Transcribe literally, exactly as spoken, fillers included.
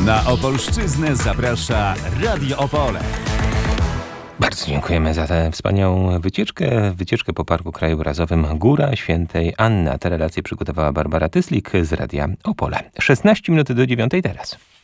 Na Opolszczyznę zaprasza Radio Opole. Bardzo dziękujemy za tę wspaniałą wycieczkę. Wycieczkę po Parku Krajobrazowym Góra Świętej Anny. Te relacje przygotowała Barbara Tyslik z Radia Opole. szesnaście minut do dziewiątej teraz.